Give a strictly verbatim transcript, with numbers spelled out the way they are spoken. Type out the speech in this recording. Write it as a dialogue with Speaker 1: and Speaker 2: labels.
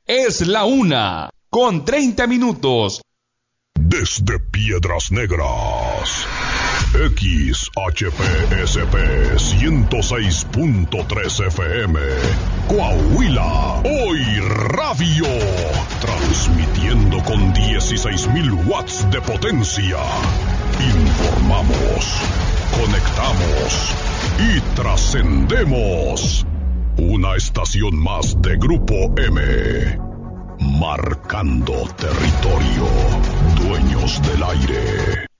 Speaker 1: Es la una, con treinta minutos.
Speaker 2: Desde Piedras Negras, X H P S P ciento seis punto tres F M, Coahuila, Hoy Radio, transmitiendo con dieciséis mil watts de potencia. Informamos, conectamos y trascendemos. Una estación más de Grupo M. Marcando territorio. Dueños del aire.